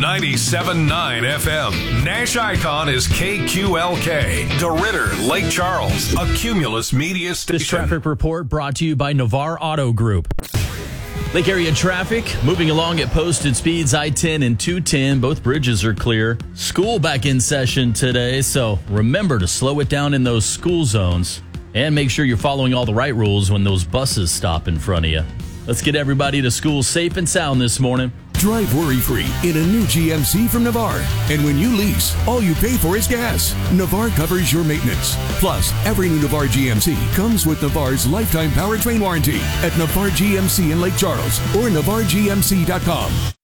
97.9 FM. Nash Icon is KQLK. DeRidder, Lake Charles, a Cumulus media station. This traffic report brought to you by Navarre Auto Group. Lake area traffic moving along at posted speeds. I-10 and 210. Both bridges are clear. School back in session today, so remember to slow it down in those school zones and make sure you're following all the right rules when those buses stop in front of you. Let's get everybody to school safe and sound this morning. Drive worry-free in a new GMC from Navarre. And when you lease, all you pay for is gas. Navarre covers your maintenance. Plus, every new Navarre GMC comes with Navarre's lifetime powertrain warranty at Navarre GMC in Lake Charles or NavarreGMC.com.